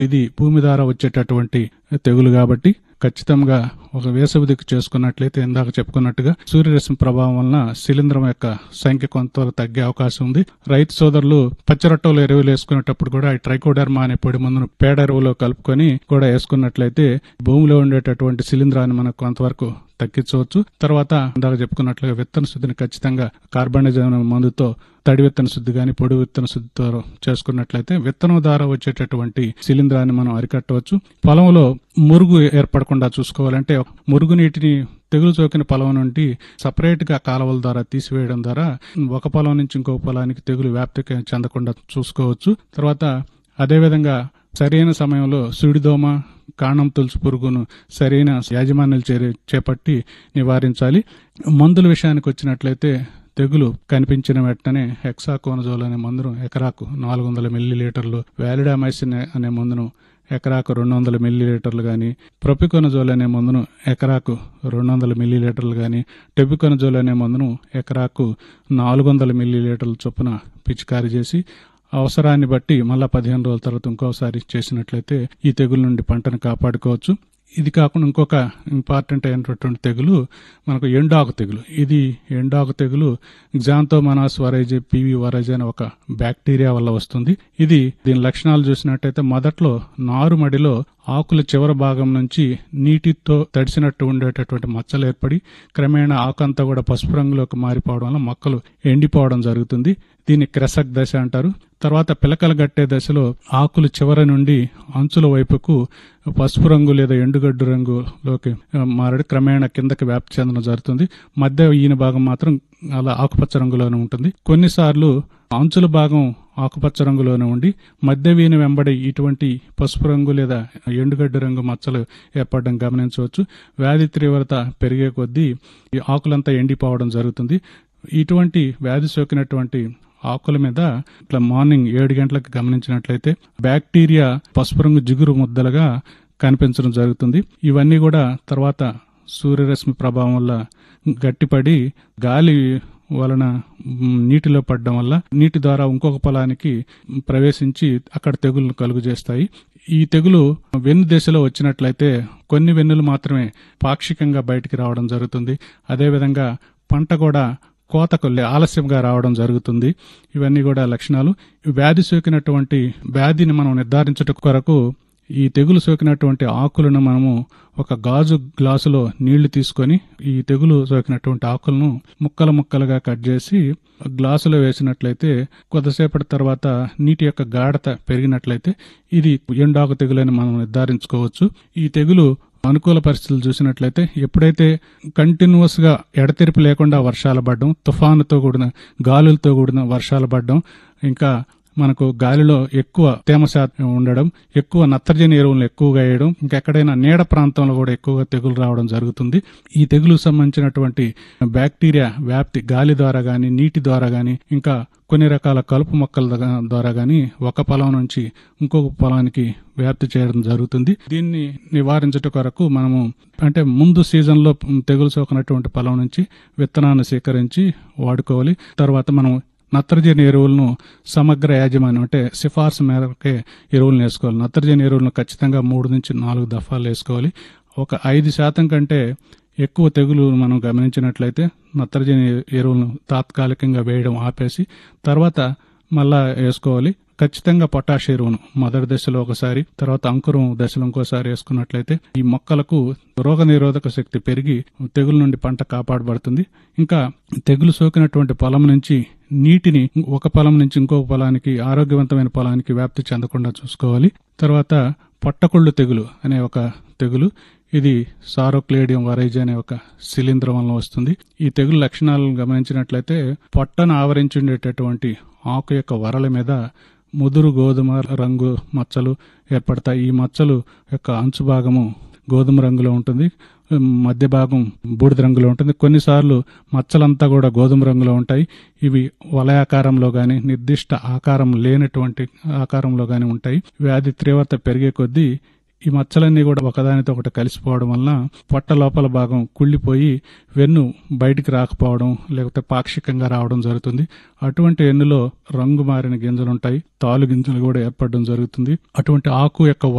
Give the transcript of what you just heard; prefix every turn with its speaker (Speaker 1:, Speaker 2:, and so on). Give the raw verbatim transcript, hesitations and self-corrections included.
Speaker 1: ఇది భూమి ద్వారా వచ్చేటటువంటి తెగులు కాబట్టి ఖచ్చితంగా ఒక వేసవి దిక్కు చేసుకున్నట్లయితే ఇందాక చెప్పుకున్నట్టుగా సూర్యరశ్మి ప్రభావం వలన శిలీంధ్రం యొక్క సంఖ్య కొంత తగ్గే అవకాశం ఉంది. రైతు సోదరులు పచ్చిరొట్టలు ఎరువులు వేసుకునేటప్పుడు కూడా ఈ ట్రైకోడర్మా అనే పొడి మందును పేడ ఎరువులో కలుపుకొని కూడా వేసుకున్నట్లయితే భూమిలో ఉండేటటువంటి శిలీంధ్రాన్ని మనకు కొంతవరకు తగ్గించవచ్చు. తర్వాత ఇందాక చెప్పుకున్నట్లుగా విత్తన శుద్ధిని ఖచ్చితంగా కార్బనిజం మందుతో తడి విత్తన శుద్ధి గాని పొడి విత్తన శుద్ధితో చేసుకున్నట్లయితే విత్తనం ద్వారా వచ్చేటటువంటి శిలీంధ్రాన్ని మనం అరికట్టవచ్చు. పొలంలో మురుగు ఏర్పడకుండా చూసుకోవాలంటే మురుగు నీటిని తెగులు సోకిన పొలం నుండి సపరేట్ గా కాలువల ద్వారా తీసివేయడం ద్వారా ఒక పొలం నుంచి ఇంకో పొలానికి తెగులు వ్యాప్తి చెందకుండా చూసుకోవచ్చు. తర్వాత అదేవిధంగా సరైన సమయంలో సుడిదోమ కాండం తులుసు పురుగును సరైన యాజమాన్యాలు చర్య చేపట్టి నివారించాలి. మందుల విషయానికి వచ్చినట్లయితే తెగులు కనిపించిన వెంటనే హెక్సాకోనజోల్ అనే మందును ఎకరాకు నాలుగు వందల మిల్లీ లీటర్లు, వ్యాలిడామైసిన్ అనే మందును ఎకరాకు రెండు వందల మిల్లీ లీటర్లు గాని, ప్రొపికోనజోల్ అనే మందును ఎకరాకు రెండు వందల మిల్లీ లీటర్లు గాని, టెబికోనజోల్ అనే మందును ఎకరాకు నాలుగు వందల మిల్లీ లీటర్ల చొప్పున పిచికారీ చేసి అవసరాన్ని బట్టి మళ్ళా పదిహేను రోజుల తర్వాత ఇంకోసారి చేసినట్లయితే ఈ తెగుల నుండి పంటను కాపాడుకోవచ్చు. ఇది కాకుండా ఇంకొక ఇంపార్టెంట్ అయినటువంటి తెగులు మనకు ఎండాకు తెగులు. ఇది ఎండాకు తెగులు గ్జాంతోమోనాస్ వరైజే పివి వరైజే అనే ఒక బ్యాక్టీరియా వల్ల వస్తుంది. ఇది దీని లక్షణాలు చూసినట్టయితే మొదట్లో నారుమడిలో ఆకుల చివరి భాగం నుంచి నీటితో తడిసినట్టు ఉండేటటువంటి మచ్చలు ఏర్పడి క్రమేణా ఆకంతా కూడా పసుపు రంగులోకి మారిపోవడం వల్ల మొక్కలు ఎండిపోవడం జరుగుతుంది. దీన్ని క్రెసక్ దశ అంటారు. తర్వాత పిలకలు గట్టే దశలో ఆకులు చివరి నుండి అంచుల వైపుకు పసుపు రంగు లేదా ఎండుగడ్డు రంగులోకి మారడి క్రమేణా కిందకి వ్యాప్తి చెందడం జరుగుతుంది. మధ్య ఈయన భాగం మాత్రం అలా ఆకుపచ్చ రంగులోనే ఉంటుంది. కొన్నిసార్లు అంచుల భాగం ఆకుపచ్చ రంగులోనే ఉండి మధ్య వీన వెంబడి ఇటువంటి పసుపు రంగు లేదా ఎండుగడ్డు రంగు మచ్చలు ఏర్పడడం గమనించవచ్చు. వ్యాధి తీవ్రత పెరిగే కొద్దీ ఈ ఆకులంతా ఎండిపోవడం జరుగుతుంది. ఇటువంటి వ్యాధి సోకినటువంటి ఆకుల మీద ఇట్లా మార్నింగ్ ఏడు గంటలకు గమనించినట్లయితే బ్యాక్టీరియా పసుపు రంగు జిగురు ముద్దలుగా కనిపించడం జరుగుతుంది. ఇవన్నీ కూడా తర్వాత సూర్యరశ్మి ప్రభావం వల్ల గట్టిపడి గాలి వలన నీటిలో పడడం వల్ల నీటి ద్వారా ఇంకొక పొలానికి ప్రవేశించి అక్కడ తెగులను కలుగు చేస్తాయి. ఈ తెగులు వెన్ను దశలో వచ్చినట్లయితే కొన్ని వెన్నులు మాత్రమే పాక్షికంగా బయటికి రావడం జరుగుతుంది. అదేవిధంగా పంట కూడా కోతకు ఆలస్యంగా రావడం జరుగుతుంది. ఇవన్నీ కూడా లక్షణాలు. వ్యాధి సోకినటువంటి వ్యాధిని మనం నిర్ధారించట కొరకు ఈ తెగులు సోకినటువంటి ఆకులను మనము ఒక గాజు గ్లాసులో నీళ్లు తీసుకొని ఈ తెగులు సోకినటువంటి ఆకులను ముక్కలు ముక్కలుగా కట్ చేసి గ్లాసులో వేసినట్లయితే కొద్దిసేపటి తర్వాత నీటి యొక్క గాఢత పెరిగినట్లయితే ఇది ఎండాకు తెగులని మనం నిర్ధారించుకోవచ్చు. ఈ తెగులు అనుకూల పరిస్థితులు చూసినట్లయితే ఎప్పుడైతే కంటిన్యూస్ గా ఎడతెరిపి లేకుండా వర్షాలు పడడం, తుఫానుతో కూడిన గాలులతో కూడిన వర్షాలు పడడం, ఇంకా మనకు గాలిలో ఎక్కువ తేమ శాతం ఉండడం, ఎక్కువ నత్రజని ఎరువులను ఎక్కువగా వేయడం, ఇంకెక్కడైనా నీడ ప్రాంతంలో కూడా ఎక్కువగా తెగులు రావడం జరుగుతుంది. ఈ తెగులుకు సంబంధించినటువంటి బ్యాక్టీరియా వ్యాప్తి గాలి ద్వారా గాని, నీటి ద్వారా గాని, ఇంకా కొన్ని రకాల కలుపు మొక్కల ద్వారా గాని ఒక పొలం నుంచి ఇంకొక పొలానికి వ్యాప్తి చేయడం జరుగుతుంది. దీన్ని నివారించట కొరకు మనము అంటే ముందు సీజన్ లో తెగులు సోకినటువంటి పొలం నుంచి విత్తనాన్ని సేకరించి వాడుకోవాలి. తర్వాత మనం నత్రజని ఎరువులను సమగ్ర యాజమాన్యం అంటే సిఫార్సు మేరకే ఎరువులను వేసుకోవాలి. నత్రజని ఎరువులను ఖచ్చితంగా మూడు నుంచి నాలుగు దఫాలు వేసుకోవాలి. ఒక ఐదు శాతం కంటే ఎక్కువ తెగులు మనం గమనించినట్లయితే నత్రజని ఎరువులను తాత్కాలికంగా వేయడం ఆపేసి తర్వాత మళ్ళా వేసుకోవాలి. ఖచ్చితంగా పొటాష్ ఎరువును మొదటి దశలో ఒకసారి, తర్వాత అంకురం దశలో ఇంకోసారి వేసుకున్నట్లయితే ఈ మొక్కలకు రోగ నిరోధక శక్తి పెరిగి తెగులు నుండి పంట కాపాడబడుతుంది. ఇంకా తెగులు సోకినటువంటి పొలం నుంచి నీటిని ఒక పొలం నుంచి ఇంకొక పొలానికి ఆరోగ్యవంతమైన పొలానికి వ్యాప్తి చెందకుండా చూసుకోవాలి. తర్వాత పొట్టకొళ్ళు తెగులు అనే ఒక తెగులు, ఇది సారోక్లేడియం వరైజే అనే ఒక శిలీంధ్రం వలన వస్తుంది. ఈ తెగులు లక్షణాలను గమనించినట్లయితే పొట్టను ఆవరించి ఉండేటటువంటి ఆకు యొక్క వరల మీద ముదురు గోధుమ రంగు మచ్చలు ఏర్పడతాయి. ఈ మచ్చలు యొక్క అంచు భాగము గోధుమ రంగులో ఉంటుంది, మధ్య భాగం బూడిద రంగులో ఉంటుంది. కొన్నిసార్లు మచ్చలంతా కూడా గోధుమ రంగులో ఉంటాయి. ఇవి వలయాకారంలో గాని, నిర్దిష్ట ఆకారం లేనటువంటి ఆకారంలో గాని ఉంటాయి. వ్యాధి తీవ్రత పెరిగే కొద్దీ ఈ మచ్చలన్నీ కూడా ఒకదానితో ఒకటి కలిసిపోవడం వలన పొట్ట లోపల భాగం కుళ్ళిపోయి వెన్ను బయటికి రాకపోవడం లేకపోతే పాక్షికంగా రావడం జరుగుతుంది. అటువంటి వెన్నులో రంగు మారిన గింజలుంటాయి, తాలు గింజలు కూడా ఏర్పడడం జరుగుతుంది. అటువంటి ఆకు యొక్క